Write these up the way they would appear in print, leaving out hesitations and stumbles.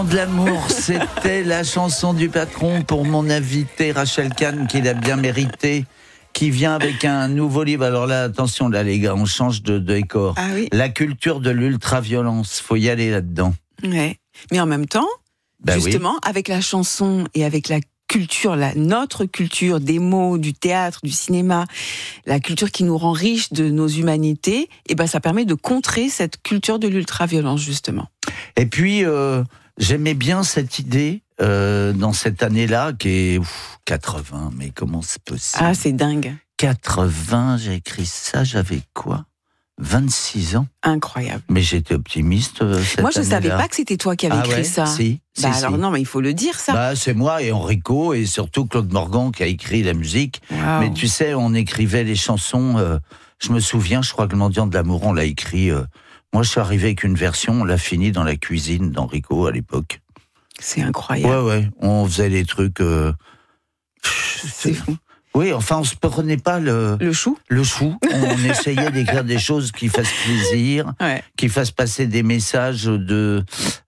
De l'amour, c'était la chanson du patron pour mon invité Rachel Kahn, qui l'a bien mérité, qui vient avec un nouveau livre. Alors là, attention, là les gars, on change de décor. Ah oui. La culture de l'ultra-violence, faut y aller là-dedans. Ouais. Mais en même temps, justement, avec la chanson et avec la culture, notre culture des mots, du théâtre, du cinéma, la culture qui nous rend riches de nos humanités, et ben ça permet de contrer cette culture de l'ultra-violence, justement. Et puis, j'aimais bien cette idée dans cette année-là, qui est 80, mais comment c'est possible ? Ah, c'est dingue. 80, j'ai écrit ça, j'avais quoi ? 26 ans. Incroyable. Mais j'étais optimiste cette Moi, je ne année-là. savais pas que c'était toi qui avais écrit ça. Si, alors non, mais il faut le dire, ça. Bah, c'est moi et Enrico, et surtout Claude Morgan qui a écrit la musique. Wow. Mais tu sais, on écrivait les chansons, je me souviens, je crois que Le Mendiant de l'amour, on l'a écrit. Moi, je suis arrivé avec une version, on l'a fini dans la cuisine d'Enrico à l'époque. C'est incroyable. Ouais, on faisait des trucs... c'est fou. Oui, enfin, on se prenait pas le chou. Le chou. On essayait d'écrire des choses qui fassent plaisir, qui fassent passer des messages de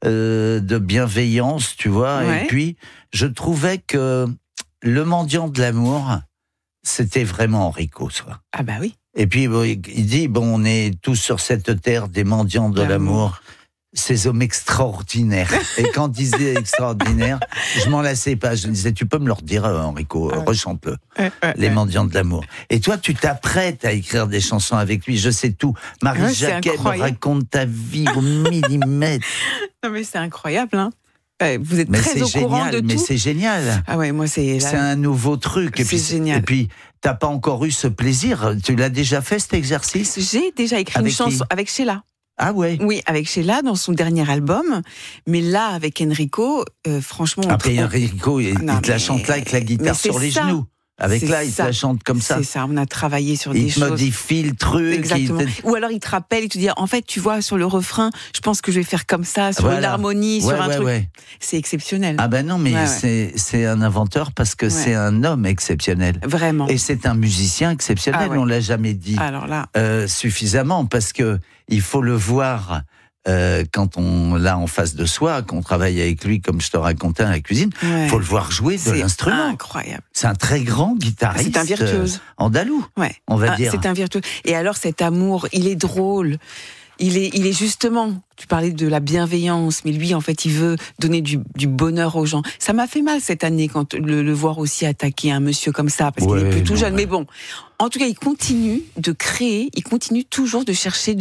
bienveillance, tu vois. Ouais. Et puis, je trouvais que Le Mendiant de l'amour, c'était vraiment Enrico, ça. Ah bah oui. Et puis, il dit, on est tous sur cette terre des mendiants de l'amour. Ces hommes extraordinaires. Et quand il disait extraordinaire, je m'en lassais pas. Je me disais, tu peux me le redire, Enrico, rechante-le. Les mendiants de l'amour. Et toi, tu t'apprêtes à écrire des chansons avec lui. Je sais tout. Marie Jacquet me raconte ta vie au millimètre. Non, mais c'est incroyable, hein. Vous êtes très au courant de tout. Mais c'est génial. Ah ouais, moi c'est un nouveau truc. C'est génial. Et puis, t'as pas encore eu ce plaisir. Tu l'as déjà fait, cet exercice ? J'ai déjà écrit une chanson avec Sheila. Ah ouais. Oui, avec Sheila dans son dernier album, mais là avec Enrico, franchement. Après Enrico, il te la chante là avec la guitare sur les genoux. Avec là, il te la chante comme ça. C'est ça, on a travaillé sur des choses. Il te modifie le truc. Exactement. Ou alors il te rappelle, il te dit, en fait, tu vois, sur le refrain, je pense que je vais faire comme ça, sur une harmonie, sur un truc. Ouais. C'est exceptionnel. Ah ben non, mais c'est un inventeur parce que c'est un homme exceptionnel. Vraiment. Et c'est un musicien exceptionnel, on l'a jamais dit alors là. Suffisamment, parce que il faut le voir... quand on l'a en face de soi, qu'on travaille avec lui, comme je te racontais à la cuisine, faut le voir jouer de l'instrument. C'est incroyable. C'est un très grand guitariste. C'est un virtuose. Andalou, on va dire. C'est un virtuose. Et alors cet amour, il est drôle. Il est justement, tu parlais de la bienveillance, mais lui, en fait, il veut donner du bonheur aux gens. Ça m'a fait mal cette année quand le voir aussi attaquer un monsieur comme ça, parce qu'il est plus tout jeune. Mais bon, en tout cas, il continue de créer, il continue toujours de chercher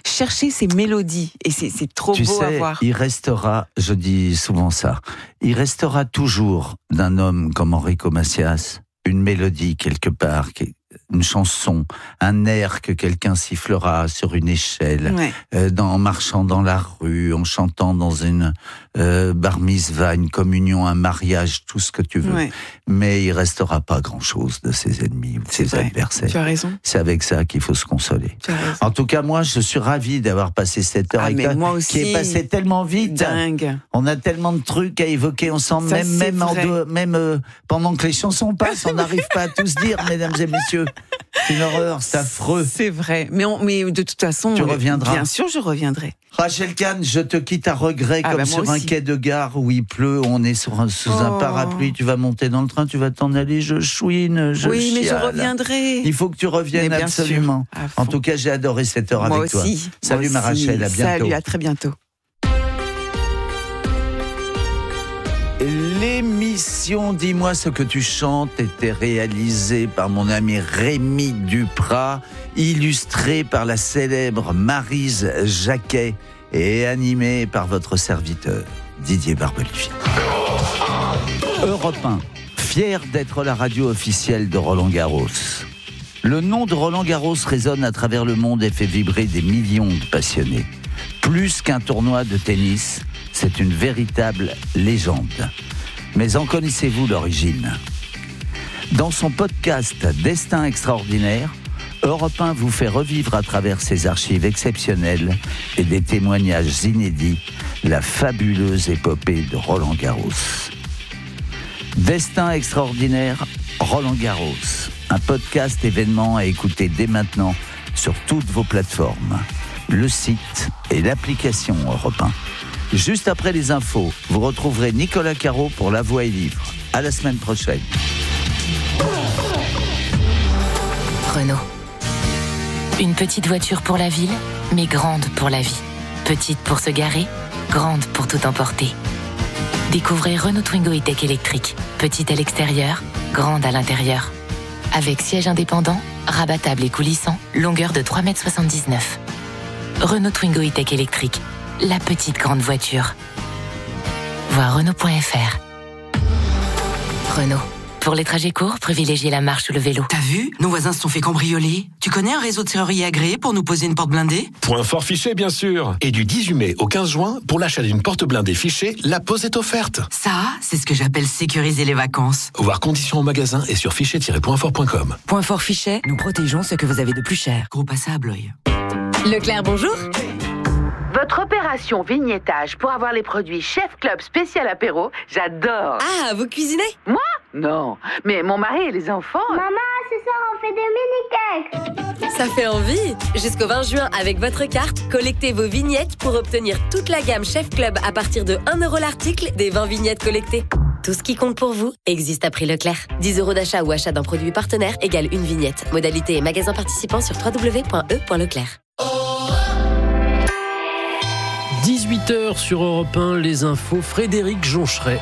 ses mélodies. Et c'est trop beau à voir. Il restera, je dis souvent ça, il restera toujours d'un homme comme Enrico Macias, une mélodie quelque part, une chanson, un air que quelqu'un sifflera sur une échelle, en marchant dans la rue, en chantant dans une bar mitzvah, une communion, un mariage, tout ce que tu veux. Mais il restera pas grand-chose de ses ennemis ou de ses adversaires. Tu as raison. C'est avec ça qu'il faut se consoler. En tout cas, moi, je suis ravi d'avoir passé cette heure avec toi, moi aussi, qui est passée tellement vite. Dingue. On a tellement de trucs à évoquer ensemble, même pendant que les chansons passent, on n'arrive pas à tout se dire, mesdames et messieurs. C'est une horreur, c'est affreux. C'est vrai, mais de toute façon... Tu reviendras. Bien sûr, je reviendrai. Rachel Kahn, je te quitte à regret, comme sur un quai de gare où il pleut, on est sous un parapluie, tu vas monter dans le train, tu vas t'en aller, je chouine, je Oui, mais chiale. je reviendrai. Il faut que tu reviennes absolument. En tout cas, j'ai adoré cette heure avec toi. Moi aussi. Salut ma Rachel, à bientôt. Salut, à très bientôt. L'émission Dis-moi ce que tu chantes était réalisée par mon ami Rémi Duprat, illustrée par la célèbre Maryse Jacquet et animée par votre serviteur Didier Barbelivier. Europe 1, fier d'être la radio officielle de Roland-Garros. Le nom de Roland-Garros résonne à travers le monde et fait vibrer des millions de passionnés. Plus qu'un tournoi de tennis, c'est une véritable légende. Mais en connaissez-vous l'origine ? Dans son podcast Destin extraordinaire, Europe 1 vous fait revivre à travers ses archives exceptionnelles et des témoignages inédits la fabuleuse épopée de Roland-Garros. Destin extraordinaire, Roland-Garros. Un podcast événement à écouter dès maintenant sur toutes vos plateformes, le site et l'application Europe 1. Juste après les infos, vous retrouverez Nicolas Caro pour La Voix et Livre. À la semaine prochaine. Renault. Une petite voiture pour la ville, mais grande pour la vie. Petite pour se garer, grande pour tout emporter. Découvrez Renault Twingo E-Tech électrique. Petite à l'extérieur, grande à l'intérieur. Avec siège indépendant, rabattable et coulissant, longueur de 3,79 m. Renault Twingo E-Tech électrique. La petite grande voiture. Voir Renault.fr. Renault. Pour les trajets courts, privilégiez la marche ou le vélo. T'as vu ? Nos voisins se sont fait cambrioler. Tu connais un réseau de serrurier agréé pour nous poser une porte blindée ? Point fort Fichet, bien sûr. Et du 18 mai au 15 juin, pour l'achat d'une porte blindée Fichet, la pose est offerte. Ça, c'est ce que j'appelle sécuriser les vacances. Voir conditions au magasin et sur fichet-pointfort.com. Point fort Fichet, nous protégeons ce que vous avez de plus cher. Gros passé à Bloy. Leclerc, bonjour. Votre opération vignettage pour avoir les produits Chef Club spécial apéro, j'adore. Ah, vous cuisinez ? Moi ? Non, mais mon mari et les enfants... Maman, ce soir on fait des mini-cakes. Ça fait envie. Jusqu'au 20 juin, avec votre carte, collectez vos vignettes pour obtenir toute la gamme Chef Club à partir de 1 € l'article des 20 vignettes collectées. Tout ce qui compte pour vous existe à prix Leclerc. 10 € d'achat ou achat d'un produit partenaire égale une vignette. Modalité et magasin participant sur www.e.leclerc. 18h sur Europe 1, les infos, Frédéric Joncheret.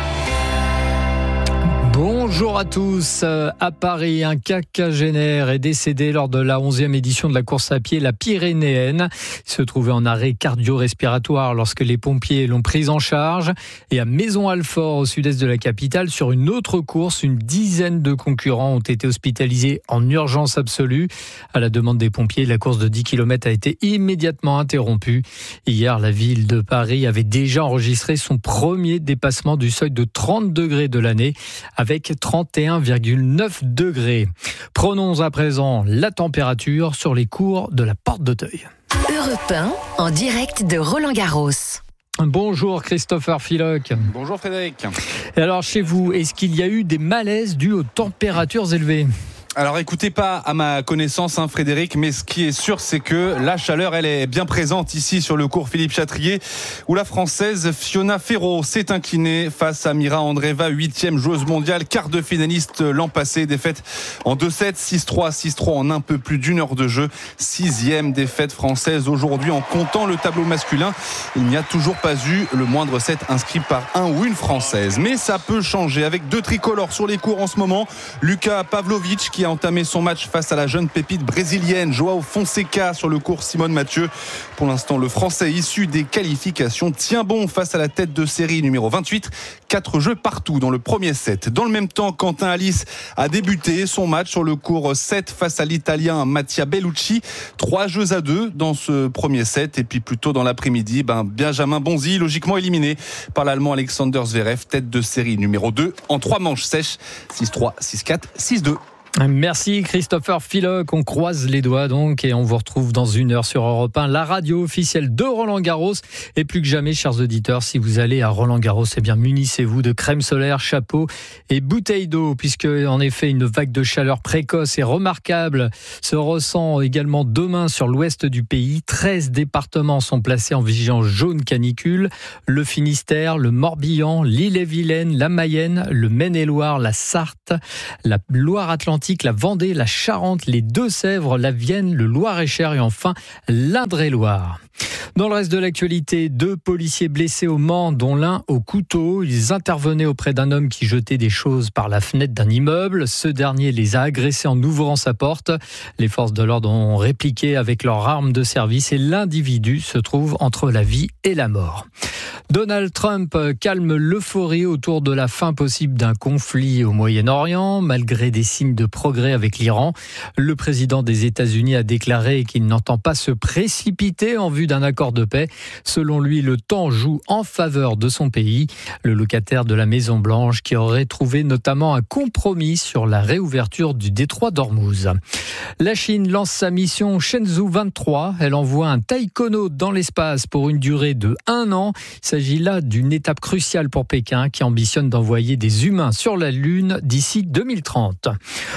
Bonjour à tous. À Paris, un quinquagénaire est décédé lors de la 11e édition de la course à pied La Pyrénéenne. Il se trouvait en arrêt cardio-respiratoire lorsque les pompiers l'ont pris en charge. Et à Maison-Alfort, au sud-est de la capitale, sur une autre course, une dizaine de concurrents ont été hospitalisés en urgence absolue. À la demande des pompiers, la course de 10 km a été immédiatement interrompue. Hier, la ville de Paris avait déjà enregistré son premier dépassement du seuil de 30 degrés de l'année, avec 31,9 degrés. Prenons à présent la température sur les cours de la Porte d'Auteuil. Europe 1, en direct de Roland-Garros. Bonjour Christopher Philoc. Bonjour Frédéric. Et alors chez vous, est-ce qu'il y a eu des malaises dus aux températures élevées ? Alors écoutez, pas à ma connaissance Frédéric, mais ce qui est sûr c'est que la chaleur elle est bien présente ici sur le cours Philippe Chatrier, où la Française Fiona Ferro s'est inclinée face à Mira Andreeva, 8e joueuse mondiale, quart de finaliste l'an passé, défaite en 2-7, 6-3, 6-3 en un peu plus d'une heure de jeu, 6e défaite française aujourd'hui en comptant le tableau masculin. Il n'y a toujours pas eu le moindre set inscrit par un ou une Française, mais ça peut changer avec deux tricolores sur les cours en ce moment. Luka Pavlovic qui a entamé son match face à la jeune pépite brésilienne Joao Fonseca sur le cours Simone Mathieu. Pour l'instant, le Français issu des qualifications tient bon face à la tête de série numéro 28. 4 jeux partout dans le premier set. Dans le même temps, Quentin Alice a débuté son match sur le cours 7 face à l'Italien Mattia Bellucci. 3-2 dans ce premier set. Et puis plus tôt dans l'après-midi, Benjamin Bonzi, logiquement éliminé par l'Allemand Alexander Zverev, tête de série numéro 2 en 3 manches sèches. 6-3, 6-4, 6-2. Merci Christopher Philoc, on croise les doigts donc et on vous retrouve dans une heure sur Europe 1, la radio officielle de Roland-Garros. Et plus que jamais, chers auditeurs, si vous allez à Roland-Garros, eh bien munissez-vous de crème solaire, chapeau et bouteille d'eau, puisque en effet une vague de chaleur précoce et remarquable se ressent également demain sur l'ouest du pays. 13 départements sont placés en vigilance jaune canicule, le Finistère, le Morbihan, l'Ille-et-Vilaine, la Mayenne, le Maine-et-Loire, la Sarthe, la Loire-Atlantique, la Vendée, la Charente, les Deux-Sèvres, la Vienne, le Loir-et-Cher et enfin l'Indre-et-Loire. Dans le reste de l'actualité, 2 policiers blessés au Mans, dont l'un au couteau. Ils intervenaient auprès d'un homme qui jetait des choses par la fenêtre d'un immeuble. Ce dernier les a agressés en ouvrant sa porte. Les forces de l'ordre ont répliqué avec leurs armes de service et l'individu se trouve entre la vie et la mort. Donald Trump calme l'euphorie autour de la fin possible d'un conflit au Moyen-Orient, malgré des signes de progrès avec l'Iran. Le président des États-Unis a déclaré qu'il n'entend pas se précipiter en vue d'un accord de paix. Selon lui, le temps joue en faveur de son pays. Le locataire de la Maison-Blanche qui aurait trouvé notamment un compromis sur la réouverture du détroit d'Ormuz. La Chine lance sa mission Shenzhou 23. Elle envoie un taïkonaute dans l'espace pour une durée de 1 an. Il s'agit là d'une étape cruciale pour Pékin qui ambitionne d'envoyer des humains sur la Lune d'ici 2030.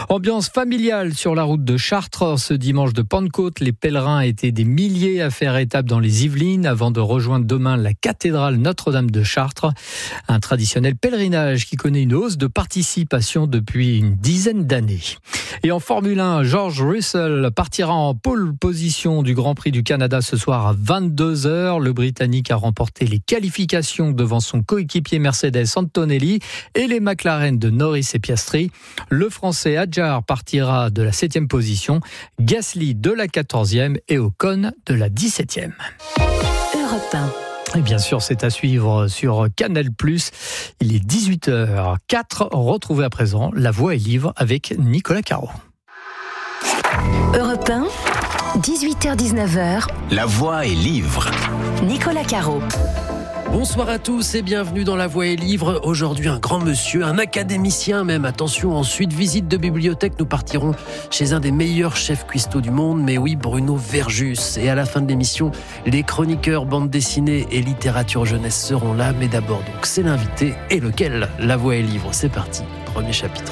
Ambiance familiale sur la route de Chartres. Ce dimanche de Pentecôte, les pèlerins étaient des milliers à faire étape dans les Yvelines avant de rejoindre demain la cathédrale Notre-Dame de Chartres. Un traditionnel pèlerinage qui connaît une hausse de participation depuis une dizaine d'années. Et en Formule 1, George Russell partira en pole position du Grand Prix du Canada ce soir à 22h. Le Britannique a remporté les qualifications devant son coéquipier Mercedes Antonelli et les McLaren de Norris et Piastri. Le Français Hadjar partira de la 7e position, Gasly de la 14e et Ocon de la 17e. Europe 1. Et bien sûr, c'est à suivre sur Canal+. Il est 18h04. Retrouvez à présent La Voix et Livre avec Nicolas Caro. Europe 1, 18h-19h. La Voix et Livre. Nicolas Caro. Bonsoir à tous et bienvenue dans La Voix et Livre. Aujourd'hui, un grand monsieur, un académicien même. Attention, ensuite, visite de bibliothèque. Nous partirons chez un des meilleurs chefs cuistots du monde. Mais oui, Bruno Verjus. Et à la fin de l'émission, les chroniqueurs bande dessinée et littérature jeunesse seront là. Mais d'abord, donc, c'est l'invité. Et lequel ? La Voix et Livre. C'est parti. Premier chapitre.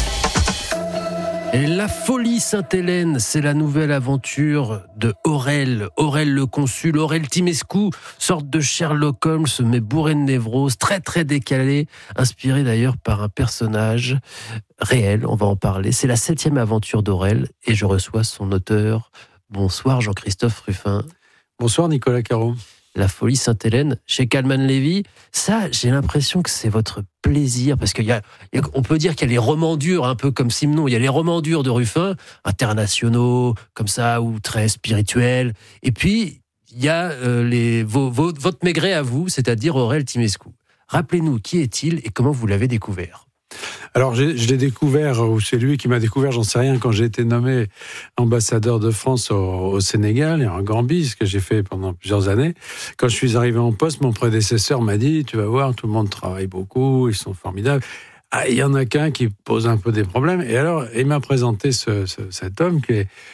La folie Sainte-Hélène, c'est la nouvelle aventure de Aurel le consul, Aurel Timescu, sorte de Sherlock Holmes, mais bourré de névrose, très très décalé, inspiré d'ailleurs par un personnage réel, on va en parler. C'est la 7e aventure d'Aurel et je reçois son auteur. Bonsoir Jean-Christophe Ruffin. Bonsoir Nicolas Caro. La folie Sainte-Hélène, chez Calman Levy, ça, j'ai l'impression que c'est votre plaisir, parce on peut dire qu'il y a les romans durs, un peu comme Simenon, il y a les romans durs de Ruffin, internationaux, comme ça, ou très spirituels, et puis il y a votre Maigret à vous, c'est-à-dire Aurel Timescu. Rappelez-nous, qui est-il et comment vous l'avez découvert ? Alors, je l'ai découvert, ou c'est lui qui m'a découvert, j'en sais rien, quand j'ai été nommé ambassadeur de France au Sénégal et en Gambie, ce que j'ai fait pendant plusieurs années. Quand je suis arrivé en poste, mon prédécesseur m'a dit, tu vas voir, tout le monde travaille beaucoup, ils sont formidables. Ah, il y en a qu'un qui pose un peu des problèmes. Et alors, il m'a présenté cet homme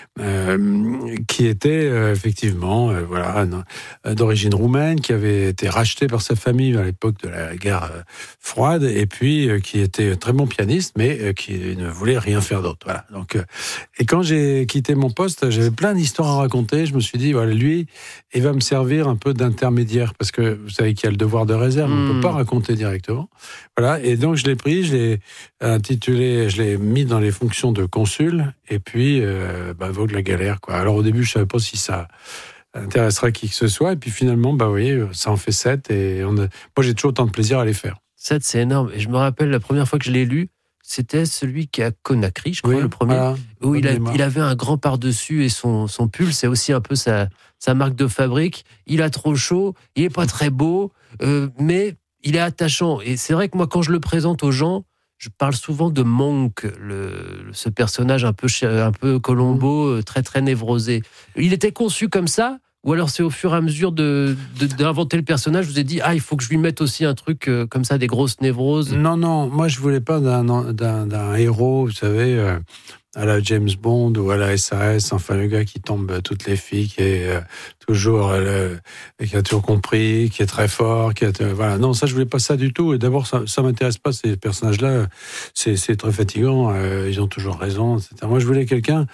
qui était effectivement d'origine roumaine, qui avait été racheté par sa famille à l'époque de la guerre froide, et puis qui était très bon pianiste, mais qui ne voulait rien faire d'autre. Voilà. Donc, et quand j'ai quitté mon poste, j'avais plein d'histoires à raconter. Je me suis dit, voilà, lui, il va me servir un peu d'intermédiaire, parce que vous savez qu'il y a le devoir de réserve, on ne peut pas raconter directement. Voilà. Et donc, je l'ai pris, je l'ai intitulé, je l'ai mis dans les fonctions de consul, et puis Vogue la galère, quoi. Alors au début, je savais pas si ça intéresserait qui que ce soit, et puis finalement, oui, ça en fait 7, et moi j'ai toujours autant de plaisir à les faire. 7, c'est énorme. Et je me rappelle la première fois que je l'ai lu, c'était celui qui est à Conakry, je crois, le premier, voilà, où il avait un grand par-dessus et son pull, c'est aussi un peu sa marque de fabrique. Il a trop chaud, il est pas très beau, mais il est attachant. Et c'est vrai que moi, quand je le présente aux gens, je parle souvent de Monk, ce personnage un peu Colombo, très très névrosé. Il était conçu comme ça, ou alors c'est au fur et à mesure d'inventer le personnage, je vous ai dit, il faut que je lui mette aussi un truc comme ça, des grosses névroses. Non, moi je voulais pas d'un héros, vous savez, à la James Bond ou à la SAS, enfin le gars qui tombe toutes les filles, qui est toujours qui a toujours compris, qui est très fort, voilà. Non, ça je voulais pas ça du tout. Et d'abord ça m'intéresse pas, ces personnages-là, c'est très fatigant. Ils ont toujours raison, etc. Moi je voulais quelqu'un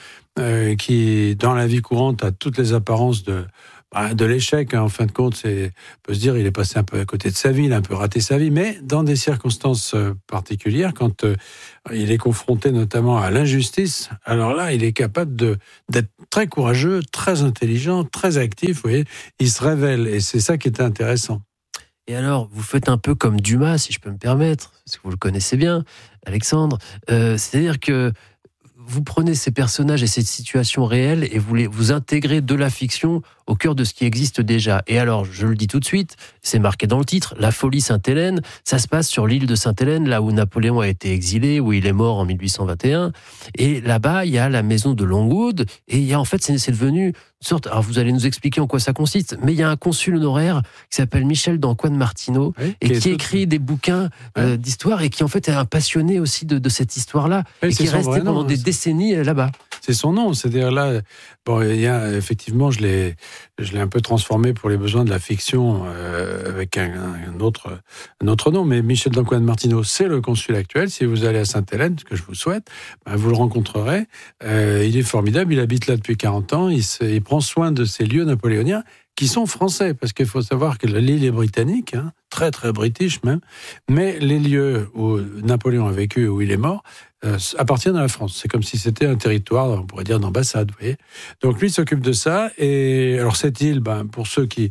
qui dans la vie courante a toutes les apparences de l'échec, hein. En fin de compte, on peut se dire, il est passé un peu à côté de sa vie, il a un peu raté sa vie, mais dans des circonstances particulières, quand il est confronté notamment à l'injustice, alors là, il est capable d'être très courageux, très intelligent, très actif, vous voyez, il se révèle, et c'est ça qui était intéressant. Et alors, vous faites un peu comme Dumas, si je peux me permettre, parce que vous le connaissez bien, Alexandre, c'est-à-dire que vous prenez ces personnages et ces situations réelles et vous intégrez de la fiction au cœur de ce qui existe déjà. Et alors, je le dis tout de suite, c'est marqué dans le titre, La folie Sainte-Hélène, ça se passe sur l'île de Sainte-Hélène, là où Napoléon a été exilé, où il est mort en 1821. Et là-bas, il y a la maison de Longwood, et il y a en fait, c'est devenu une sorte... Alors, vous allez nous expliquer en quoi ça consiste, mais il y a un consul honoraire qui s'appelle Michel d'Ancoine Martineau, et qui écrit des bouquins d'histoire, et qui en fait est un passionné aussi de cette histoire-là, et qui est resté pendant des décennies là-bas. c'est son nom. C'est-à-dire là, bon, il y a effectivement, je l'ai un peu transformé pour les besoins de la fiction avec un autre nom. Mais Michel d'Antoine Martineau, c'est le consul actuel. Si vous allez à Sainte-Hélène, ce que je vous souhaite, vous le rencontrerez. Il est formidable. Il habite là depuis 40 ans. Il prend soin de ces lieux napoléoniens qui sont français, parce qu'il faut savoir que l'île est britannique, très très british même, mais les lieux où Napoléon a vécu, où il est mort, appartiennent à la France. C'est comme si c'était un territoire, on pourrait dire, d'ambassade, vous voyez. Donc lui s'occupe de ça, et alors cette île, pour ceux qui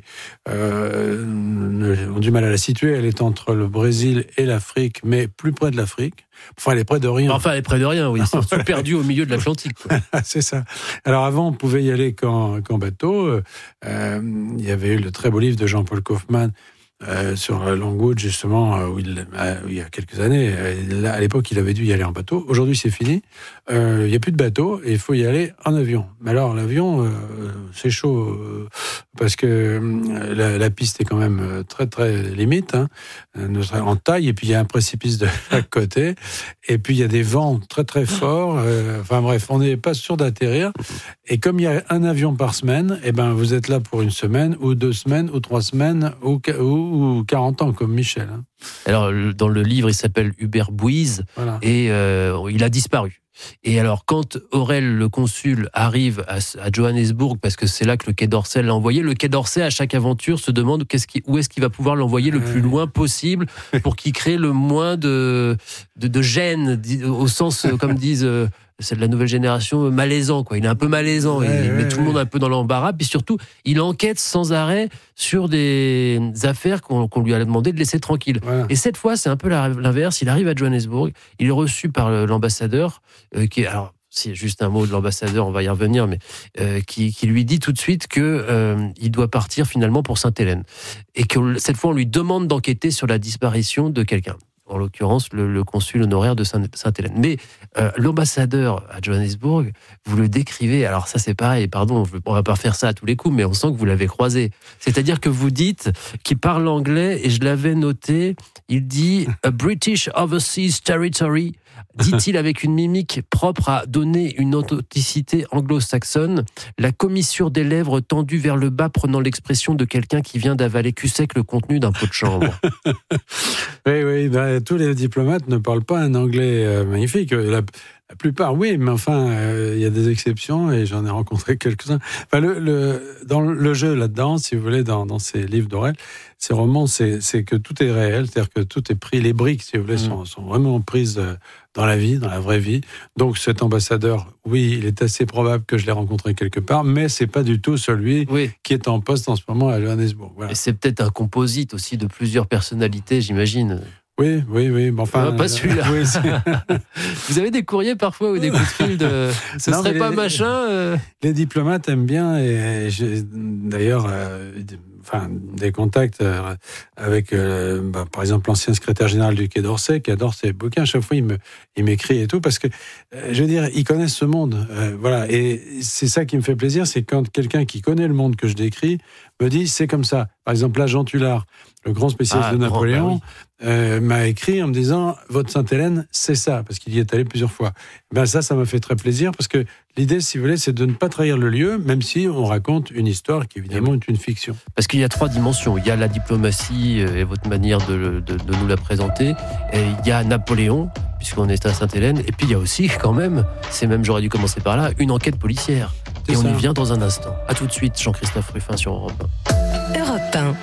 ont du mal à la situer, elle est entre le Brésil et l'Afrique, mais plus près de l'Afrique. Enfin, elle est près de rien. Enfin, elle est près de rien, oui. C'est tout perdu au milieu de l'Atlantique. C'est ça. Alors avant, on pouvait y aller qu'en bateau. Il y avait eu le très beau livre de Jean-Paul Kaufmann sur Longwood, justement, où il y a quelques années. Là, à l'époque, il avait dû y aller en bateau. Aujourd'hui, c'est fini. Il n'y a plus de bateau et il faut y aller en avion. Mais alors, l'avion, c'est chaud parce que la piste est quand même très, très limite, en taille. Et puis, il y a un précipice de chaque côté. Et puis, il y a des vents très, très forts. Enfin, bref, on n'est pas sûr d'atterrir. Et comme il y a un avion par semaine, vous êtes là pour une semaine, ou 2 semaines, ou 3 semaines, ou 40 ans, comme Michel. Alors, dans le livre, il s'appelle Hubert Bouise, voilà. Et il a disparu. Et alors, quand Aurel, le consul, arrive à Johannesburg, parce que c'est là que le Quai d'Orsay l'a envoyé, le Quai d'Orsay, à chaque aventure, se demande où est-ce qu'il va pouvoir l'envoyer le plus loin possible pour qu'il crée le moins de gêne, au sens, comme disent... c'est de la nouvelle génération, malaisant, quoi. Il est un peu malaisant, il met tout le monde un peu dans l'embarras, puis surtout, il enquête sans arrêt sur des affaires qu'on lui a demandé de laisser tranquille. Voilà. Et cette fois, c'est un peu l'inverse. Il arrive à Johannesburg, il est reçu par l'ambassadeur, alors, c'est juste un mot de l'ambassadeur, on va y revenir, mais qui lui dit tout de suite qu'il doit partir finalement pour Sainte-Hélène. Et que cette fois, on lui demande d'enquêter sur la disparition de quelqu'un. En l'occurrence, le consul honoraire de Sainte-Hélène. Mais l'ambassadeur à Johannesburg, vous le décrivez, alors ça c'est pareil, pardon, on va pas faire ça à tous les coups, mais on sent que vous l'avez croisé. C'est-à-dire que vous dites qu'il parle anglais, et je l'avais noté, il dit « A British Overseas Territory », dit-il avec une mimique propre à donner une authenticité anglo-saxonne, la commissure des lèvres tendue vers le bas prenant l'expression de quelqu'un qui vient d'avaler cul sec le contenu d'un pot de chambre. Oui, tous les diplomates ne parlent pas un anglais magnifique. La plupart, oui, mais enfin, il y a des exceptions et j'en ai rencontré quelques-uns. Enfin, dans le jeu là-dedans, si vous voulez, dans ces livres d'Aurel, ces romans, c'est que tout est réel, c'est-à-dire que tout est pris, les briques, si vous voulez, sont vraiment prises dans la vie, dans la vraie vie. Donc cet ambassadeur, oui, il est assez probable que je l'ai rencontré quelque part, mais c'est pas du tout celui qui est en poste en ce moment à Johannesburg. Voilà. Et c'est peut-être un composite aussi de plusieurs personnalités, j'imagine. Oui, mais enfin... pas celui-là. Oui, vous avez des courriers parfois ou des coups de fil de... Ce non, serait pas machin Les diplomates aiment bien, et j'ai d'ailleurs des contacts avec, par exemple, l'ancien secrétaire général du Quai d'Orsay, qui adore ses bouquins. À chaque fois, il m'écrit et tout, parce que, je veux dire, ils connaissent ce monde. Voilà, et c'est ça qui me fait plaisir, c'est quand quelqu'un qui connaît le monde que je décris me dit, c'est comme ça. Par exemple, là, Jean Tullard, le grand spécialiste de Napoléon, m'a écrit en me disant « Votre Sainte-Hélène, c'est ça », parce qu'il y est allé plusieurs fois. Ça m'a fait très plaisir, parce que l'idée, si vous voulez, c'est de ne pas trahir le lieu, même si on raconte une histoire qui, évidemment, est une fiction. Parce qu'il y a 3 dimensions. Il y a la diplomatie et votre manière de nous la présenter. Et il y a Napoléon, puisqu'on est à Sainte-Hélène. Et puis, il y a aussi, quand même, j'aurais dû commencer par là, une enquête policière. Et on y vient dans un instant. À tout de suite, Jean-Christophe Ruffin sur Europe 1. Europe 1.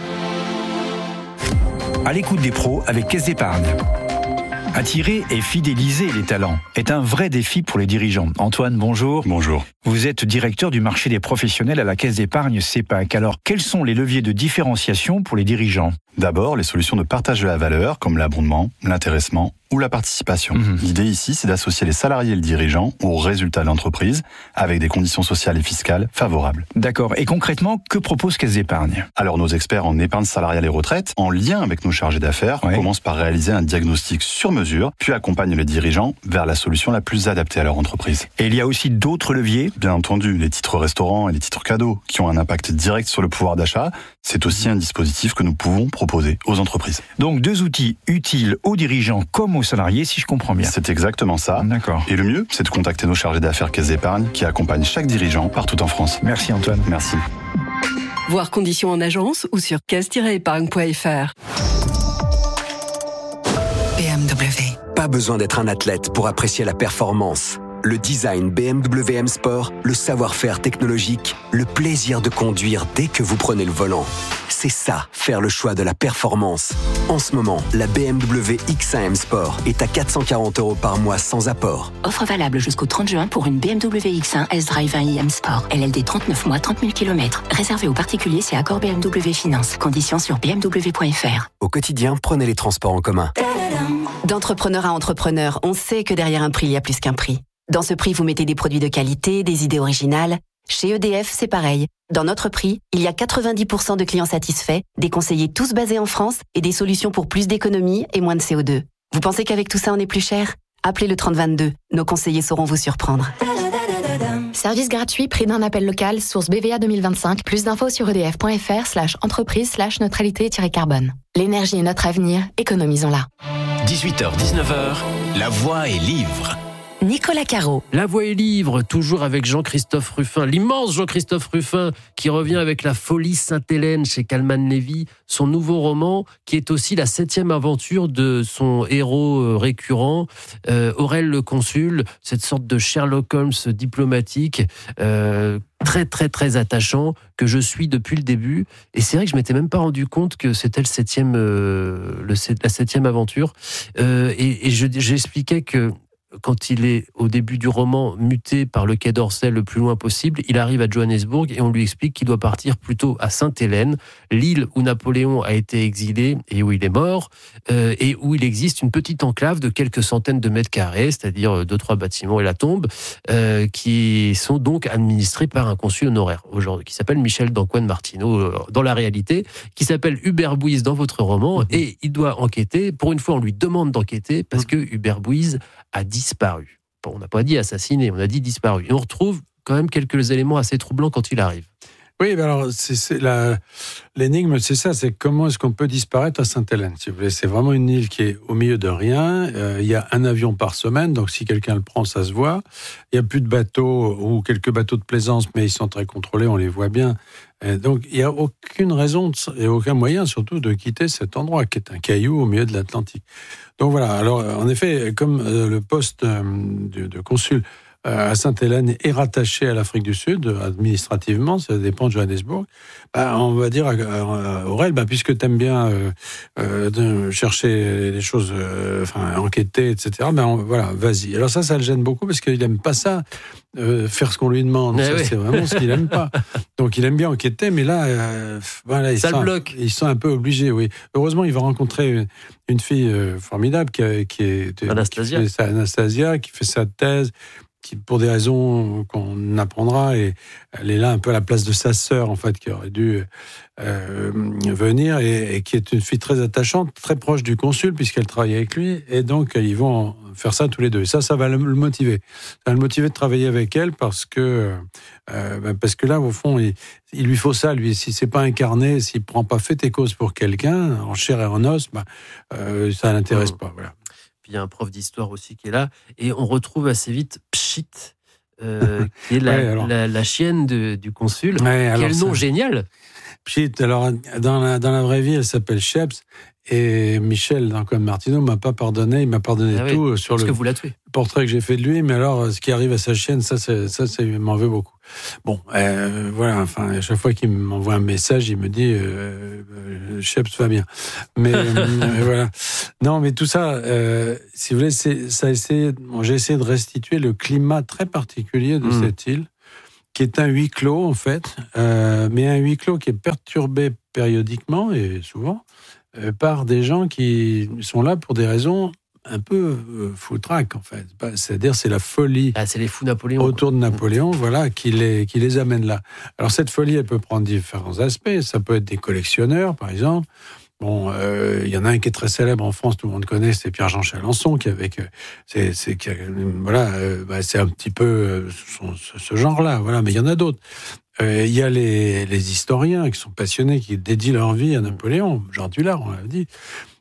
À l'écoute des pros avec Caisse d'Épargne. Attirer et fidéliser les talents est un vrai défi pour les dirigeants. Antoine, bonjour. Bonjour. Vous êtes directeur du marché des professionnels à la Caisse d'Épargne CEPAC. Alors, quels sont les leviers de différenciation pour les dirigeants ? D'abord, les solutions de partage de la valeur, comme l'abondement, l'intéressement ou la participation. L'idée ici, c'est d'associer les salariés et le dirigeant aux résultats de l'entreprise, avec des conditions sociales et fiscales favorables. D'accord. Et concrètement, que propose Caisse d'Épargne ? Alors, nos experts en épargne salariale et retraite, en lien avec nos chargés d'affaires, commencent par réaliser un diagnostic sur mesure, puis accompagnent les dirigeants vers la solution la plus adaptée à leur entreprise. Et il y a aussi d'autres leviers ? Bien entendu, les titres restaurants et les titres cadeaux, qui ont un impact direct sur le pouvoir d'achat, c'est aussi un dispositif que nous pouvons proposer aux entreprises. Donc 2 outils utiles aux dirigeants comme aux salariés, si je comprends bien. C'est exactement ça. D'accord. Et le mieux, c'est de contacter nos chargés d'affaires Caisse d'Épargne qui accompagnent chaque dirigeant partout en France. Merci Antoine. Merci. Voir conditions en agence ou sur caisse-épargne.fr. BMW. Pas besoin d'être un athlète pour apprécier la performance. Le design BMW M Sport, le savoir-faire technologique, le plaisir de conduire dès que vous prenez le volant. C'est ça, faire le choix de la performance. En ce moment, la BMW X1 M Sport est à 440 € par mois sans apport. Offre valable jusqu'au 30 juin pour une BMW X1 S-Drive 1i M Sport. LLD 39 mois, 30 000 km. Réservé aux particuliers, c'est accord BMW Finance. Conditions sur bmw.fr. Au quotidien, prenez les transports en commun. D'entrepreneur à entrepreneur, on sait que derrière un prix, il y a plus qu'un prix. Dans ce prix, vous mettez des produits de qualité, des idées originales. Chez EDF, c'est pareil. Dans notre prix, il y a 90% de clients satisfaits, des conseillers tous basés en France et des solutions pour plus d'économie et moins de CO2. Vous pensez qu'avec tout ça, on est plus cher ? Appelez le 3022. Nos conseillers sauront vous surprendre. Service gratuit, prix d'un appel local, source BVA 2025. Plus d'infos sur edf.fr/entreprise/neutralité-carbone. L'énergie est notre avenir, économisons-la. 18h-19h, la voix est livre. Nicolas Caro. La Voix est livre, toujours avec Jean-Christophe Ruffin, l'immense Jean-Christophe Ruffin, qui revient avec La Folie Sainte-Hélène chez Calman Levy, son nouveau roman, qui est aussi la 7e aventure de son héros récurrent, Aurel le Consul, cette sorte de Sherlock Holmes diplomatique, très très très attachant, que je suis depuis le début. Et c'est vrai que je m'étais même pas rendu compte que c'était la 7e aventure. Et j'expliquais que quand il est au début du roman muté par le Quai d'Orsay le plus loin possible, il arrive à Johannesburg et on lui explique qu'il doit partir plutôt à Sainte-Hélène, l'île où Napoléon a été exilé et où il est mort, et où il existe une petite enclave de quelques centaines de mètres carrés, c'est-à-dire 2-3 bâtiments et la tombe, qui sont donc administrés par un consul honoraire, aujourd'hui, qui s'appelle Michel d'Antoine Martineau dans la réalité, qui s'appelle Hubert Bouise dans votre roman, et il doit enquêter. Pour une fois, on lui demande d'enquêter parce que Hubert Bouise a disparu. Bon, on n'a pas dit assassiné, on a dit disparu. Et on retrouve quand même quelques éléments assez troublants quand il arrive. Oui, ben alors l'énigme, c'est ça, c'est comment est-ce qu'on peut disparaître à Sainte-Hélène, si vous voulez. C'est vraiment une île qui est au milieu de rien. Il y a un avion par semaine, donc si quelqu'un le prend, ça se voit. Il n'y a plus de bateaux ou quelques bateaux de plaisance, mais ils sont très contrôlés, on les voit bien. Et donc il n'y a aucune raison et aucun moyen, surtout, de quitter cet endroit qui est un caillou au milieu de l'Atlantique. Donc voilà. Alors en effet, comme le poste de consul à Sainte-Hélène est rattaché à l'Afrique du Sud, administrativement, ça dépend de Johannesburg, on va dire à Aurel, puisque tu aimes bien chercher les choses, enquêter, etc., voilà, vas-y. Alors ça le gêne beaucoup, parce qu'il n'aime pas ça, faire ce qu'on lui demande. Ça, oui. C'est vraiment ce qu'il n'aime pas. Donc il aime bien enquêter, mais là, ça le bloque. Ils sont un peu obligés, oui. Heureusement, il va rencontrer une fille formidable qui est Anastasia, qui fait sa thèse, qui, pour des raisons qu'on apprendra, et elle est là un peu à la place de sa sœur, en fait, qui aurait dû venir, et qui est une fille très attachante, très proche du consul, puisqu'elle travaille avec lui, et donc ils vont faire ça tous les deux. Et ça va le motiver. Ça va le motiver de travailler avec elle, parce que là, au fond, il lui faut ça, lui. Si c'est pas incarné, s'il prend pas fait et cause pour quelqu'un, en chair et en os, ça l'intéresse pas, voilà. Il y a un prof d'histoire aussi qui est là, et on retrouve assez vite Pchit, qui est la chienne du consul. Quel nom génial! Pchit, alors dans la vraie vie, elle s'appelle Sheps, et Michel d'Antoine Martineau m'a pas pardonné, il m'a pardonné tout sur le portrait que j'ai fait de lui, mais alors ce qui arrive à sa chienne, ça il m'en veut beaucoup. Bon, voilà, enfin, à chaque fois qu'il m'envoie un message, il me dit Sheps va bien. Mais voilà. Non, mais tout ça, si vous voulez, j'ai essayé de restituer le climat très particulier de cette île, qui est un huis clos, en fait, mais un huis clos qui est perturbé périodiquement, et souvent, par des gens qui sont là pour des raisons un peu foutraques, en fait. C'est-à-dire, c'est la folie. C'est les fous Napoléon. Autour de Napoléon, voilà, qui les amène là. Alors, cette folie, elle peut prendre différents aspects. Ça peut être des collectionneurs, par exemple. Bon, il y en a un qui est très célèbre en France, tout le monde connaît, c'est Pierre-Jean Chalençon, c'est un petit peu ce genre-là, voilà. Mais il y en a d'autres. Il y a les historiens qui sont passionnés, qui dédient leur vie à Napoléon, Jean Dullard, on l'a dit.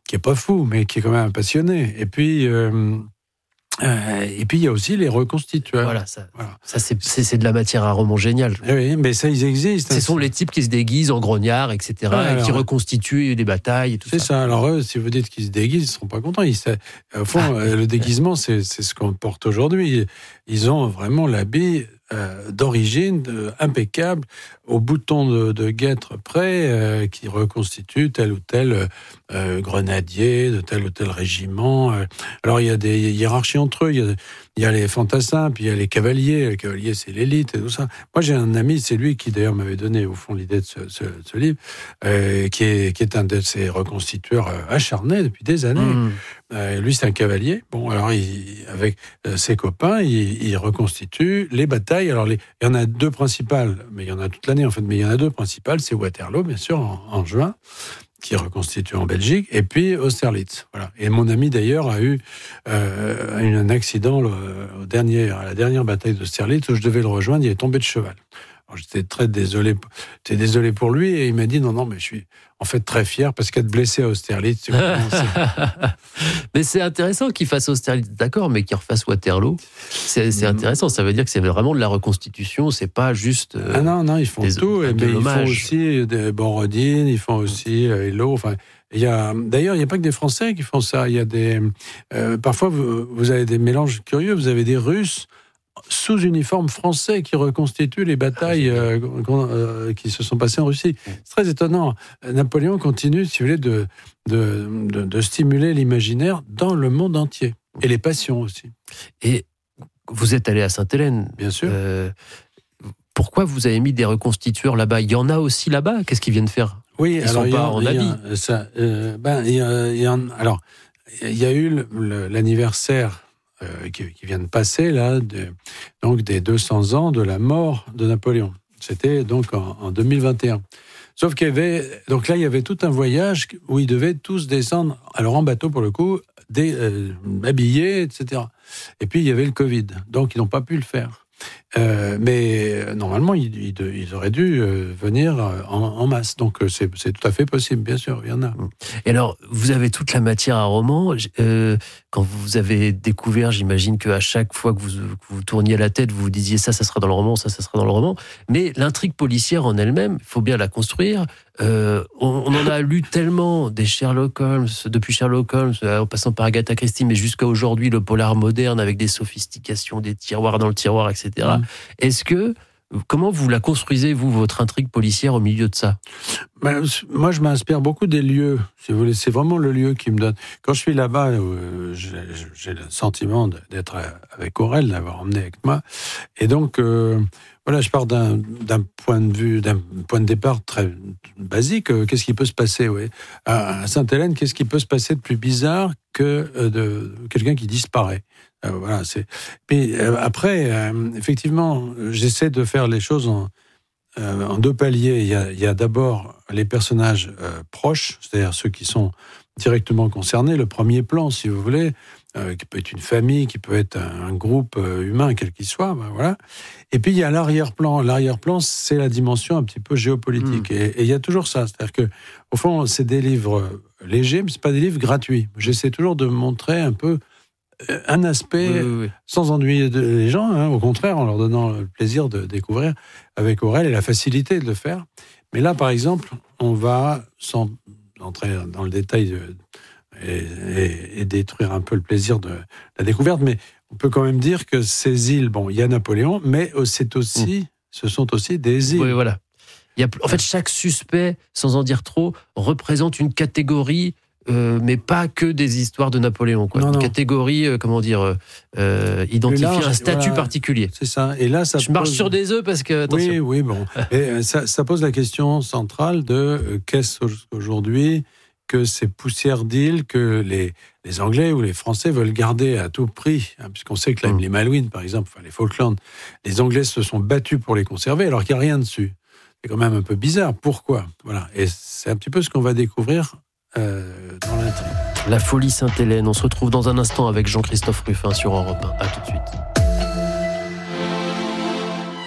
qui est pas fou, mais qui est quand même un passionné. Et puis il y a aussi les reconstitueurs. Voilà, ça c'est de la matière à roman génial. Oui, mais ça, ils existent. Ce sont les types qui se déguisent en grognards, etc., et qui reconstituent des batailles et tout ça. C'est ça. Alors eux, si vous dites qu'ils se déguisent, ils ne seront pas contents. Au fond, le déguisement, c'est ce qu'on porte aujourd'hui. Ils ont vraiment l'habit d'origine impeccable, au bouton de guêtre près, qui reconstitue tel ou tel grenadier de tel ou tel régiment. Alors il y a des hiérarchies entre eux, il y a les fantassins, puis il y a les cavaliers. Les cavaliers, c'est l'élite et tout ça. Moi, j'ai un ami, c'est lui qui d'ailleurs m'avait donné au fond l'idée de ce livre, qui est un de ces reconstitueurs acharnés depuis des années. Lui, c'est un cavalier. Bon, alors avec ses copains, il reconstitue les batailles. Alors il y en a deux principales, mais il y en a toute l'année en fait. Mais il y en a deux principales, c'est Waterloo, bien sûr, en juin, qui est reconstitué en Belgique, et puis Austerlitz. Voilà. Et mon ami d'ailleurs a eu un accident à la dernière bataille d'Austerlitz où je devais le rejoindre. Il est tombé de cheval. Alors, j'étais très désolé. J'étais désolé pour lui, et il m'a dit non, mais je suis en fait très fier parce qu'être blessé à Austerlitz. Mais c'est intéressant qu'il fasse Austerlitz, d'accord, mais qu'il refasse Waterloo. C'est intéressant. Ça veut dire que c'est vraiment de la reconstitution. C'est pas juste. Non, ils font tout. Mais ils font aussi des Borodine, ils font aussi Hello. Enfin, d'ailleurs, il n'y a pas que des Français qui font ça. Il y a parfois, vous avez des mélanges curieux. Vous avez des Russes sous uniforme français qui reconstituent les batailles qui se sont passées en Russie. C'est très étonnant. Napoléon continue, si vous voulez, de stimuler l'imaginaire dans le monde entier. Et les passions aussi. Et vous êtes allé à Sainte-Hélène. Bien sûr. Pourquoi vous avez mis des reconstitueurs là-bas ? Il y en a aussi là-bas ? Qu'est-ce qu'ils viennent faire ? Oui, ils sont pas en habit. Il y a eu l'anniversaire qui vient de passer, là, donc des 200 ans de la mort de Napoléon. C'était donc en 2021. Sauf qu'il y avait tout un voyage où ils devaient tous descendre, alors en bateau pour le coup, habillés, etc. Et puis il y avait le Covid, donc ils n'ont pas pu le faire. Mais normalement, ils auraient dû venir en masse. Donc c'est tout à fait possible, bien sûr, il y en a. Et alors, vous avez toute la matière à roman. Quand vous avez découvert, j'imagine qu'à chaque fois que vous tourniez la tête, vous vous disiez ça sera dans le roman, ça sera dans le roman. Mais l'intrigue policière en elle-même, il faut bien la construire. On en a lu tellement des Sherlock Holmes, depuis Sherlock Holmes, en passant par Agatha Christie, mais jusqu'à aujourd'hui, le polar moderne avec des sophistications, des tiroirs dans le tiroir, etc. Comment vous la construisez, vous, votre intrigue policière au milieu de ça ? Moi, je m'inspire beaucoup des lieux, si vous voulez. C'est vraiment le lieu qui me donne. Quand je suis là-bas, j'ai le sentiment d'être avec Aurel, d'avoir emmené avec moi. Et donc, voilà, je pars d'un point de départ très basique. Qu'est-ce qui peut se passer, oui. À Sainte-Hélène, qu'est-ce qui peut se passer de plus bizarre que de quelqu'un qui disparaît ? Voilà, Puis après, effectivement, j'essaie de faire les choses en deux paliers. Il y a d'abord les personnages proches, c'est-à-dire ceux qui sont directement concernés, le premier plan, si vous voulez, qui peut être une famille, qui peut être un groupe humain, quel qu'il soit, voilà. Et puis il y a l'arrière-plan. L'arrière-plan, c'est la dimension un petit peu géopolitique. Et il y a toujours ça, c'est-à-dire que, au fond, c'est des livres légers, mais c'est pas des livres gratuits. J'essaie toujours de montrer un peu un aspect sans ennuyer les gens, hein, au contraire, en leur donnant le plaisir de découvrir avec Aurel et la facilité de le faire. Mais là, par exemple, on va, sans entrer dans le détail et détruire un peu le plaisir de la découverte, mais on peut quand même dire que ces îles, bon, il y a Napoléon, mais ce sont aussi des îles. Oui, voilà. En fait, chaque suspect, sans en dire trop, représente une catégorie, mais pas que des histoires de Napoléon, quoi. Une catégorie, identifie un statut particulier. C'est ça. Et là, je marche sur des œufs parce que, attention. Oui, bon. Et ça pose la question centrale de qu'est-ce aujourd'hui que ces poussières d'îles que les Anglais ou les Français veulent garder à tout prix, hein, puisqu'on sait que les Malouines, par exemple, les Falklands, les Anglais se sont battus pour les conserver alors qu'il n'y a rien dessus. C'est quand même un peu bizarre. Pourquoi ? Voilà. Et c'est un petit peu ce qu'on va découvrir dans l'intrigue. La folie Sainte-Hélène. On se retrouve dans un instant avec Jean-Christophe Ruffin sur Europe 1. À tout de suite.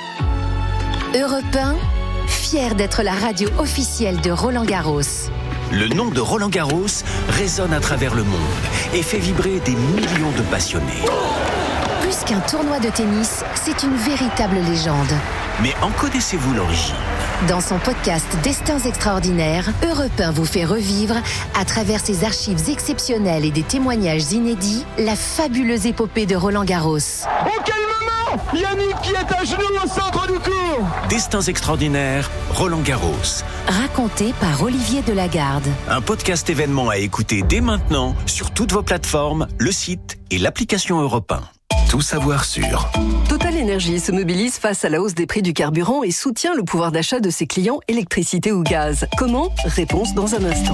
Europe 1, fier d'être la radio officielle de Roland Garros. le nom de Roland Garros résonne à travers le monde et fait vibrer des millions de passionnés. Plus qu'un tournoi de tennis, c'est une véritable légende. Mais en connaissez-vous l'origine ? Dans son podcast Destins extraordinaires, Europe 1 vous fait revivre, à travers ses archives exceptionnelles et des témoignages inédits, la fabuleuse épopée de Roland Garros. Oh, quel moment ! Yannick qui est à genoux au centre du court. Destins extraordinaires, Roland Garros. Raconté par Olivier Delagarde. Un podcast événement à écouter dès maintenant sur toutes vos plateformes, le site et l'application Europe 1. Tout savoir sur. Total Énergie se mobilise face à la hausse des prix du carburant et soutient le pouvoir d'achat de ses clients électricité ou gaz. Comment ? Réponse dans un instant.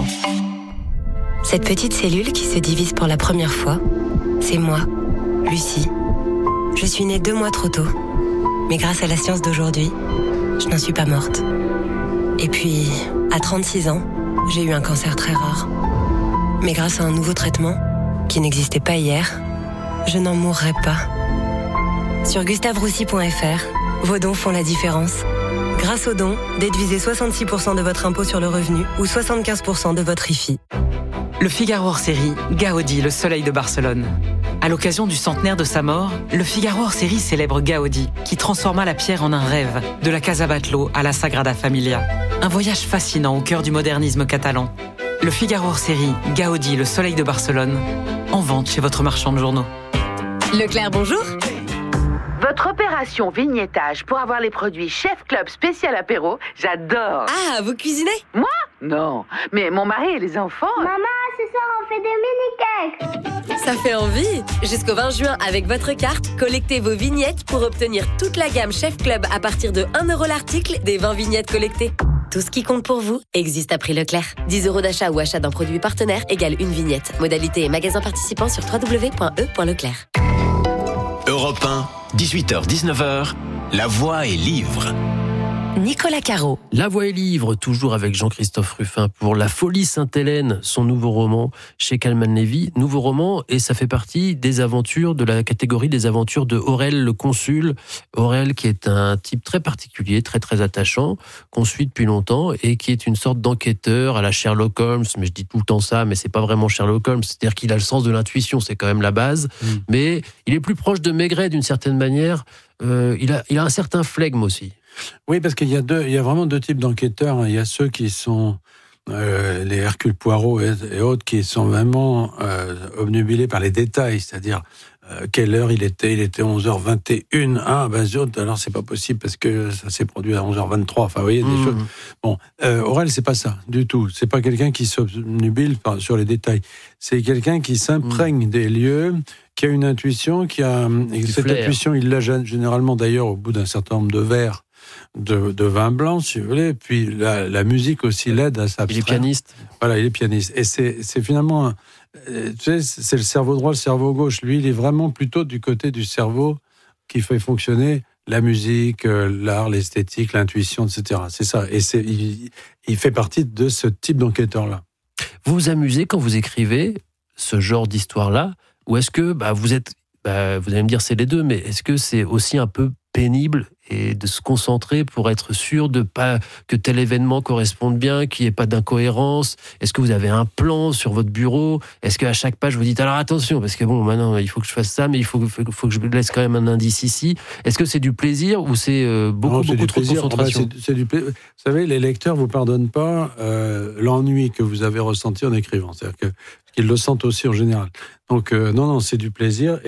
Cette petite cellule qui se divise pour la première fois, c'est moi, Lucie. Je suis née 2 mois trop tôt. Mais grâce à la science d'aujourd'hui, je n'en suis pas morte. Et puis, à 36 ans, j'ai eu un cancer très rare. Mais grâce à un nouveau traitement, qui n'existait pas hier, je n'en mourrai pas. Sur gustaveroussy.fr, vos dons font la différence. Grâce aux dons, déduisez 66% de votre impôt sur le revenu ou 75% de votre IFI. Le Figaro hors-série, Gaudi, le soleil de Barcelone. À l'occasion du centenaire de sa mort, le Figaro hors-série célèbre Gaudi, qui transforma la pierre en un rêve, de la Casa Batlló à la Sagrada Familia. Un voyage fascinant au cœur du modernisme catalan. Le Figaro hors-série, Gaudi, le soleil de Barcelone, en vente chez votre marchand de journaux. Leclerc, bonjour. Votre opération vignettage pour avoir les produits Chef Club spécial apéro, j'adore. Ah, vous cuisinez ? Moi ? Non, mais mon mari et les enfants... Maman, ce soir on fait des mini-cakes. Ça fait envie. Jusqu'au 20 juin, avec votre carte, collectez vos vignettes pour obtenir toute la gamme Chef Club à partir de 1 € l'article des 20 vignettes collectées. Tout ce qui compte pour vous existe à prix Leclerc. 10 € d'achat ou achat d'un produit partenaire égale une vignette. Modalité et magasin participant sur www.e.leclerc. Europe 1, 18h-19h, La Voix est livre. Nicolas Caro. La Voix est livre, toujours avec Jean-Christophe Ruffin pour La Folie Sainte-Hélène, son nouveau roman chez Calman Levy. Nouveau roman, et ça fait partie des aventures, de la catégorie des aventures de Aurel le consul. Aurel qui est un type très particulier, très très attachant, qu'on suit depuis longtemps et qui est une sorte d'enquêteur à la Sherlock Holmes. Mais je dis tout le temps ça, mais c'est pas vraiment Sherlock Holmes. C'est-à-dire qu'il a le sens de l'intuition, c'est quand même la base. Mais il est plus proche de Maigret d'une certaine manière. Il a un certain flegme aussi. Oui, parce qu'il y a vraiment 2 types d'enquêteurs. Il y a ceux qui sont les Hercule Poirot et autres qui sont vraiment obnubilés par les détails, c'est-à-dire quelle heure il était 11h21. Ah, ben zut, alors c'est pas possible parce que ça s'est produit à 11h23. Enfin, vous voyez, des choses. Bon, Aurel, c'est pas ça du tout. C'est pas quelqu'un qui s'obnubile sur les détails. C'est quelqu'un qui s'imprègne des lieux, qui a une intuition, et cette intuition, il l'a généralement d'ailleurs au bout d'un certain nombre de verres de vin blanc, si vous voulez. Puis la musique aussi l'aide à s'abstraire. Il est pianiste. Voilà, il est pianiste. Et c'est finalement, tu sais, c'est le cerveau droit, le cerveau gauche. Lui, il est vraiment plutôt du côté du cerveau qui fait fonctionner la musique, l'art, l'esthétique, l'intuition, etc. C'est ça. Et il fait partie de ce type d'enquêteur-là. Vous vous amusez quand vous écrivez ce genre d'histoire-là, ou est-ce que vous allez me dire c'est les deux, mais est-ce que c'est aussi un peu pénible et de se concentrer pour être sûr de pas que tel événement corresponde bien, qu'il n'y ait pas d'incohérence? Est-ce que vous avez un plan sur votre bureau? Est-ce qu'à chaque page vous dites alors attention parce que bon maintenant il faut que je fasse ça, mais il faut que je laisse quand même un indice ici? Est-ce que c'est du plaisir ou c'est beaucoup trop de concentration? C'est du plaisir. Vous savez, les lecteurs vous pardonnent pas l'ennui que vous avez ressenti en écrivant, c'est-à-dire qu'ils le sentent aussi en général. Donc non, c'est du plaisir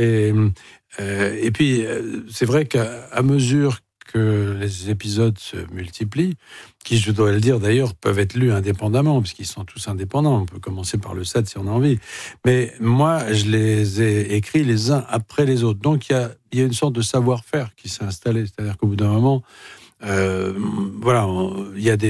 et puis c'est vrai qu'à mesure que les épisodes se multiplient, qui, je dois le dire d'ailleurs, peuvent être lus indépendamment, puisqu'ils sont tous indépendants. On peut commencer par le 7 si on a envie. Mais moi, je les ai écrits les uns après les autres. Donc, il y a une sorte de savoir-faire qui s'est installé. C'est-à-dire qu'au bout d'un moment, voilà, il y a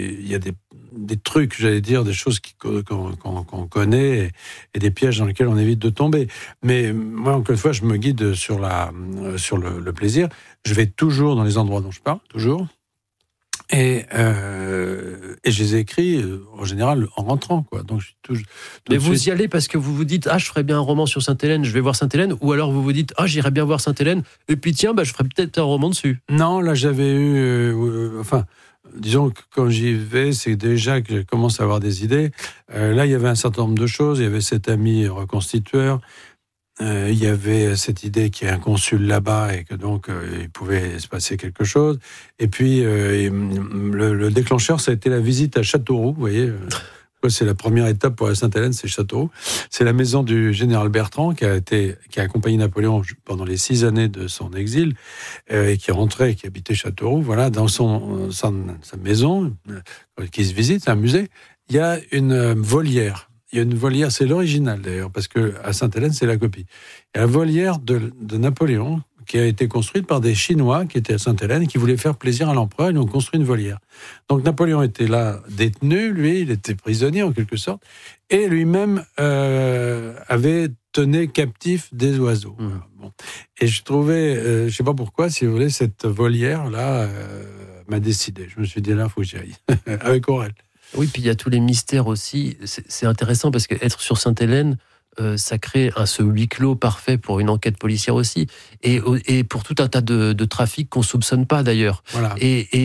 des trucs, j'allais dire, des choses qu'on connaît et des pièges dans lesquels on évite de tomber. Mais moi, encore une fois, je me guide sur le plaisir. Je vais toujours dans les endroits dont je parle, toujours. Et je les ai écrits, en général, en rentrant, quoi. Donc, je suis toujours... Mais vous y allez parce que vous vous didites, je ferais bien un roman sur Sainte-Hélène, je vais voir Sainte-Hélène, ou alors vous vous dites, j'irais bien voir Sainte-Hélène, et puis tiens, je ferais peut-être un roman dessus. Non, là, j'avais eu... disons que quand j'y vais, c'est déjà que je commence à avoir des idées. Là, il y avait un certain nombre de choses. Il y avait cet ami reconstitueur. Il y avait cette idée qu'il y ait un consul là-bas et que donc il pouvait se passer quelque chose. Et puis, le déclencheur, ça a été la visite à Châteauroux, vous voyez. C'est la première étape pour la Sainte-Hélène, c'est Châteauroux. C'est la maison du général Bertrand qui a accompagné Napoléon pendant les 6 années de son exil et qui est rentré, qui habitait Châteauroux. Voilà, dans sa maison qui se visite, c'est un musée. Il y a une volière. Il y a une volière, c'est l'original d'ailleurs, parce que à Sainte-Hélène, c'est la copie. Il y a la volière de Napoléon qui a été construite par des Chinois qui étaient à Sainte-Hélène et qui voulaient faire plaisir à l'empereur. Ils ont construit une volière. Donc Napoléon était là détenu, lui, il était prisonnier en quelque sorte, et lui-même avait tenu captif des oiseaux. Bon. Et je trouvais, je ne sais pas pourquoi, si vous voulez, cette volière-là m'a décidé. Je me suis dit là, il faut que j'y aille, avec Aurel. Oui, puis il y a tous les mystères aussi. C'est intéressant parce qu'être sur Sainte-Hélène, ça crée ce huis clos parfait pour une enquête policière aussi, et pour tout un tas de trafics qu'on ne soupçonne pas d'ailleurs. Voilà.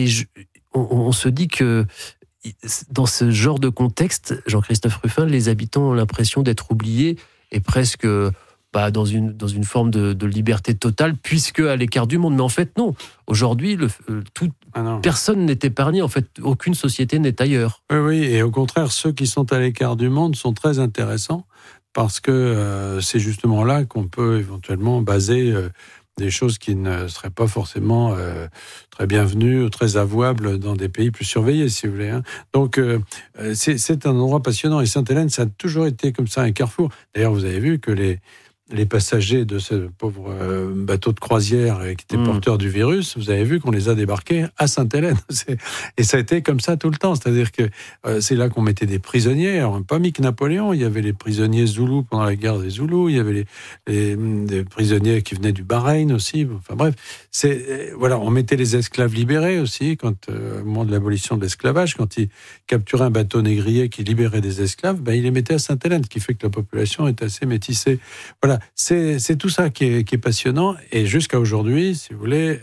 On se dit que dans ce genre de contexte, Jean-Christophe Ruffin, les habitants ont l'impression d'être oubliés et presque dans une forme de liberté totale, puisque à l'écart du monde. Mais en fait, non. Aujourd'hui, personne n'est épargné. En fait, aucune société n'est ailleurs. Oui, et au contraire, ceux qui sont à l'écart du monde sont très intéressants parce que c'est justement là qu'on peut éventuellement baser des choses qui ne seraient pas forcément très bienvenues ou très avouables dans des pays plus surveillés, si vous voulez. Hein. Donc, c'est un endroit passionnant. Et Sainte-Hélène, ça a toujours été comme ça, un carrefour. D'ailleurs, vous avez vu que les passagers de ce pauvre bateau de croisière qui était porteur du virus, vous avez vu qu'on les a débarqués à Sainte-Hélène. Et ça a été comme ça tout le temps. C'est-à-dire que c'est là qu'on mettait des prisonniers. Alors, pas mis que Napoléon, il y avait les prisonniers Zoulous pendant la guerre des Zoulous, il y avait des prisonniers qui venaient du Bahreïn aussi. Enfin bref, voilà, on mettait les esclaves libérés aussi, au moment de l'abolition de l'esclavage, quand ils capturaient un bateau négrier qui libérait des esclaves, ils les mettaient à Sainte-Hélène, ce qui fait que la population est assez métissée. Voilà. C'est tout ça qui est passionnant. Et jusqu'à aujourd'hui, si vous voulez,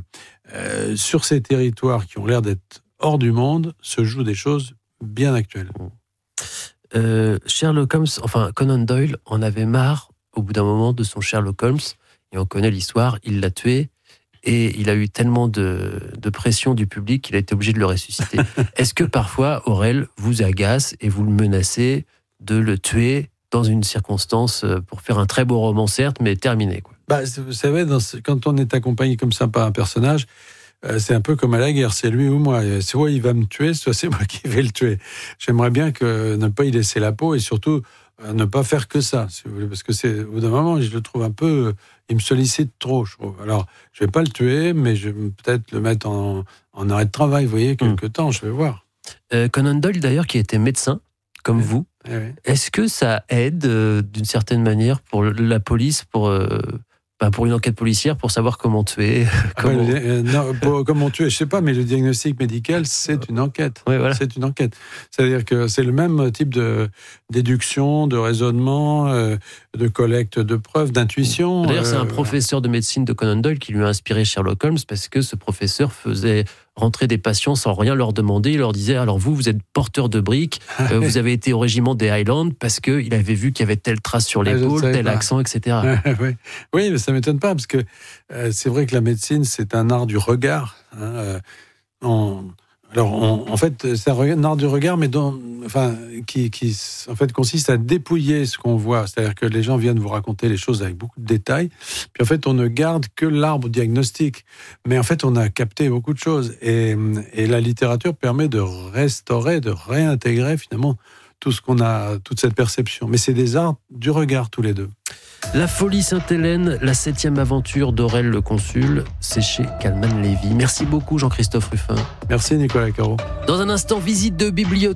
sur ces territoires qui ont l'air d'être hors du monde, se jouent des choses bien actuelles. Sherlock Holmes, Conan Doyle en avait marre, au bout d'un moment, de son Sherlock Holmes. Et on connaît l'histoire, il l'a tué. Et il a eu tellement de pression du public qu'il a été obligé de le ressusciter. Est-ce que parfois, Aurel vous agace et vous le menacez de le tuer dans une circonstance pour faire un très beau roman, certes, mais terminé, quoi? Vous savez, quand on est accompagné comme ça par un personnage, c'est un peu comme à la guerre, c'est lui ou moi. Soit il va me tuer, soit c'est moi qui vais le tuer. J'aimerais bien ne pas y laisser la peau et surtout ne pas faire que ça, si vous voulez, parce que au bout d'un moment, je le trouve un peu... Il me sollicite trop, je trouve. Alors, je vais pas le tuer, mais je vais peut-être le mettre en arrêt de travail, vous voyez, quelque temps, je vais voir. Conan Doyle, d'ailleurs, qui était médecin, comme vous, est-ce que ça aide d'une certaine manière pour la police, pour une enquête policière, pour savoir comment tuer comment tuer, je sais pas, mais le diagnostic médical, c'est une enquête. Oui, voilà. C'est une enquête. C'est-à-dire que c'est le même type de déduction, de raisonnement, de collecte de preuves, d'intuition. D'ailleurs, c'est un professeur de médecine de Conan Doyle qui lui a inspiré Sherlock Holmes, parce que ce professeur faisait rentrer des patients sans rien leur demander. Il leur disait, alors vous êtes porteur de briques, vous avez été au régiment des Highlands, parce qu'il avait vu qu'il y avait telle trace sur l'épaule, tel accent, etc. Oui, mais ça ne m'étonne pas, parce que c'est vrai que la médecine, c'est un art du regard. En fait, c'est un art du regard, mais qui en fait consiste à dépouiller ce qu'on voit. C'est-à-dire que les gens viennent vous raconter les choses avec beaucoup de détails, puis en fait, on ne garde que l'arbre diagnostique. Mais en fait, on a capté beaucoup de choses. Et la littérature permet de restaurer, de réintégrer finalement tout ce qu'on a, toute cette perception. Mais c'est des arts du regard, tous les deux. La folie Sainte-Hélène, la 7e aventure d'Aurel le Consul, c'est chez Calman Lévy. Merci beaucoup Jean-Christophe Ruffin. Merci Nicolas Caro. Dans un instant, visite de bibliothèque.